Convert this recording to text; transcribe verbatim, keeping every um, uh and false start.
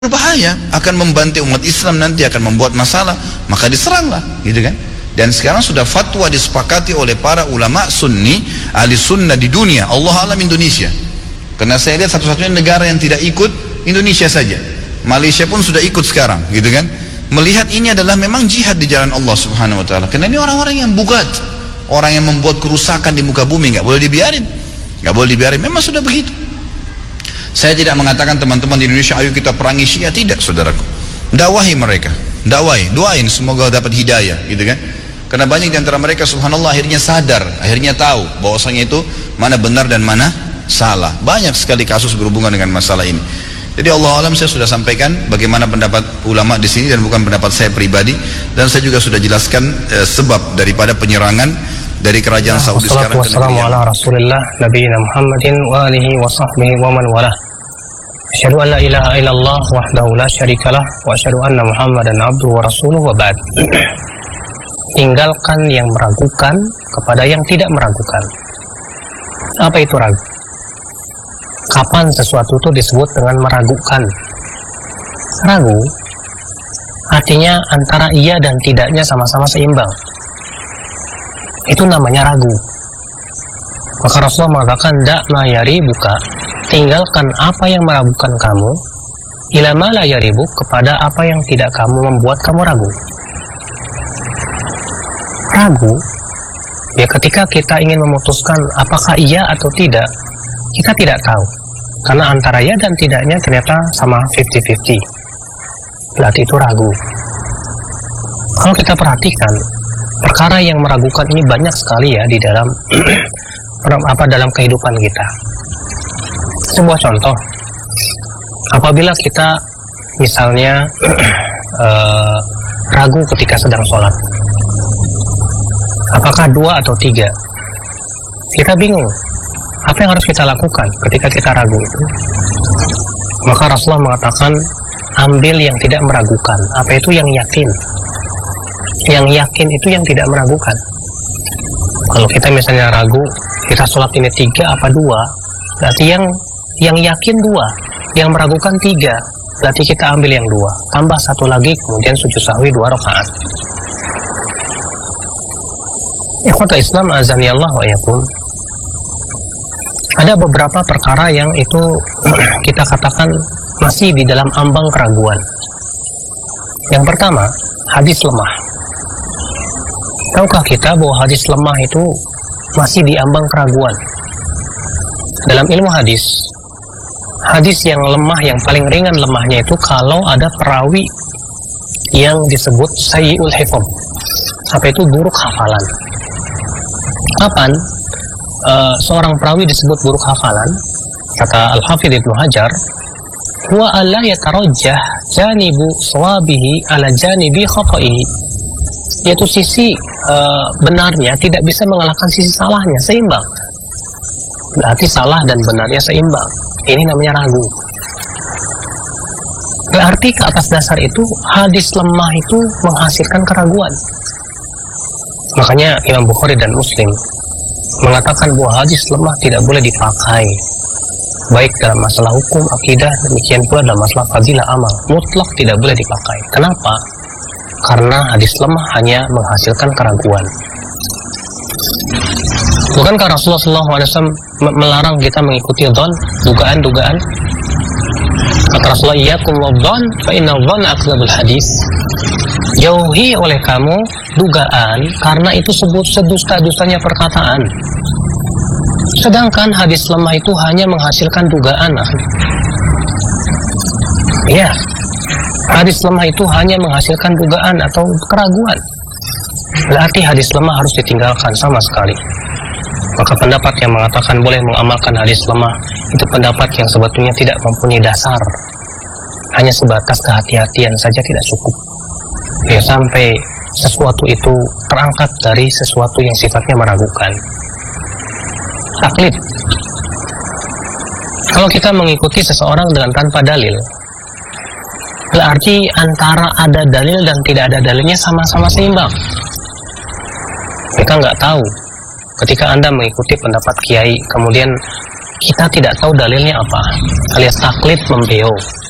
berbahaya, akan membantai umat Islam, nanti akan membuat masalah, maka diseranglah, gitu kan. Dan sekarang sudah fatwa disepakati oleh para ulama sunni, ahli sunnah di dunia, Allah alam Indonesia, karena saya lihat satu-satunya negara yang tidak ikut Indonesia saja. Malaysia pun sudah ikut sekarang, gitu kan, melihat ini adalah memang jihad di jalan Allah subhanahu wa ta'ala, karena ini orang-orang yang bugat, orang yang membuat kerusakan di muka bumi, nggak boleh dibiarin, nggak boleh dibiarin, memang sudah begitu. Saya tidak mengatakan teman-teman di Indonesia ayo kita perangi Syiah, tidak saudaraku. Dakwahi mereka, dakwahi, doain semoga dapat hidayah, gitu kan. Karena banyak di antara mereka subhanallah akhirnya sadar, akhirnya tahu bahwasanya itu mana benar dan mana salah. Banyak sekali kasus berhubungan dengan masalah ini. Jadi Allah alam, saya sudah sampaikan bagaimana pendapat ulama di sini dan bukan pendapat saya pribadi, dan saya juga sudah jelaskan eh, sebab daripada penyerangan dari kerajaan ya, Saudi sekarang ke negeri ala Rasulillah nabiyina Muhammadin wa alihi wa sahbihi wa man walah. Asyhadu an la ilaha illallah wahdahu la syarikalah wa asyhadu anna Muhammadan abduhu wa rasuluhu wa ba'd. Tinggalkan yang meragukan kepada yang tidak meragukan. Apa itu ragu? Kapan sesuatu itu disebut dengan meragukan? Ragu artinya antara iya dan tidaknya sama-sama seimbang. Itu namanya ragu. Maka Rasulullah mengatakan dak ma yaribuka, tinggalkan apa yang meragukan kamu, ila ma la yaribuk, kepada apa yang tidak kamu membuat kamu ragu. Ragu ya ketika kita ingin memutuskan apakah iya atau tidak, kita tidak tahu, karena antara iya dan tidaknya ternyata sama fifty fifty, berarti itu ragu. Kalau kita perhatikan, perkara yang meragukan ini banyak sekali ya di dalam apa dalam kehidupan kita. Sebuah contoh, apabila kita misalnya uh, ragu ketika sedang sholat, apakah dua atau tiga, kita bingung apa yang harus kita lakukan ketika kita ragu itu. Maka Rasulullah mengatakan ambil yang tidak meragukan. Apa itu? Yang yakin. Yang yakin itu yang tidak meragukan. Kalau kita misalnya ragu, kita sholat ini tiga apa dua, berarti yang yang yakin dua, yang meragukan tiga, berarti kita ambil yang dua, tambah satu lagi, kemudian sujud sahwi dua rakaat. Ikhwata Islam azani Allah wa iyyakum. Ada beberapa perkara yang itu kita katakan masih di dalam ambang keraguan. Yang pertama, hadis lemah. Tahukah kita bahwa hadis lemah itu masih diambang keraguan? Dalam ilmu hadis, hadis yang lemah, yang paling ringan lemahnya itu kalau ada perawi yang disebut sayyi'ul hifdz. Apa itu? Buruk hafalan. Kapan uh, seorang perawi disebut buruk hafalan? Kata Al-Hafidh Ibnu Hajar, huwa alla yatarajjah janibu sawabihi ala janibi khata'ihi, yaitu sisi uh, benarnya tidak bisa mengalahkan sisi salahnya, seimbang. Berarti salah dan benarnya seimbang. Ini namanya ragu. Berarti ke atas dasar itu hadis lemah itu menghasilkan keraguan. Makanya Imam Bukhari dan Muslim mengatakan bahwa hadis lemah tidak boleh dipakai, baik dalam masalah hukum, akidah, demikian pula dalam masalah fadilah amal, mutlak tidak boleh dipakai. Kenapa? Karena hadis lemah hanya menghasilkan keraguan. Bukankah Rasulullah shallallahu alaihi wasallam melarang kita mengikuti dhon, dugaan-dugaan? Kata Rasulullah, iyyakum wadh-dhon fa inna dhon akdzabul hadis. Jauhi oleh kamu dugaan, karena itu sebut sedusta-dustanya perkataan. Sedangkan hadis lemah itu hanya menghasilkan dugaan. Ya, hadis lemah itu hanya menghasilkan dugaan atau keraguan. Berarti hadis lemah harus ditinggalkan sama sekali. Maka pendapat yang mengatakan boleh mengamalkan hadis lemah itu pendapat yang sebetulnya tidak mempunyai dasar. Hanya sebatas kehati-hatian saja tidak cukup. Ya, sampai sesuatu itu terangkat dari sesuatu yang sifatnya meragukan. Taklid. Kalau kita mengikuti seseorang dengan tanpa dalil, berarti antara ada dalil dan tidak ada dalilnya sama-sama seimbang. Kita nggak tahu ketika Anda mengikuti pendapat kiai, kemudian kita tidak tahu dalilnya apa, alias taklid membeo.